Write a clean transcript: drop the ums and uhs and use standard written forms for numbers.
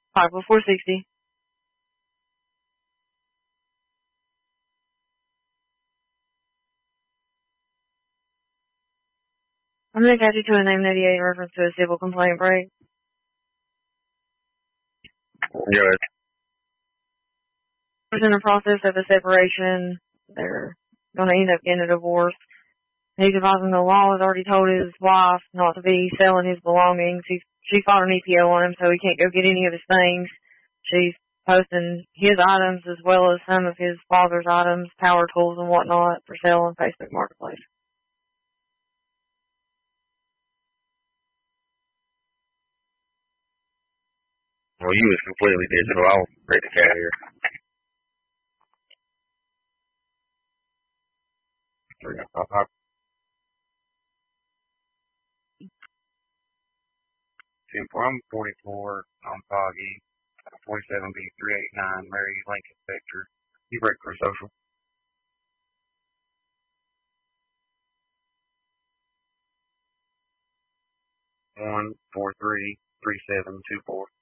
Harper 460. I'm going to catch you to a name 88 in reference to a civil complaint break. Good. We're in the process of a separation. They're going to end up getting a divorce. He's advising the law has already told his wife not to be selling his belongings. She filed an EPO on him, so he can't go get any of his things. She's posting his items as well as some of his father's items, power tools and whatnot, for sale on Facebook Marketplace. Well, you was completely digital. I'll break the cat here. 2-4, I'm 44, I'm Foggy, 47B389, Mary Lincoln Spectre. You break for social. 1433724.